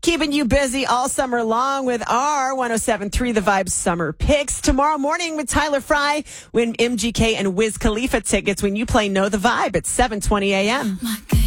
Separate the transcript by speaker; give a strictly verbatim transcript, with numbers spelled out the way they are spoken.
Speaker 1: Keeping you busy all summer long with our one oh seven point three The Vibe Summer Picks. Tomorrow morning with Tyler Fry, win M G K and Wiz Khalifa tickets when you play Know the Vibe at seven twenty a.m.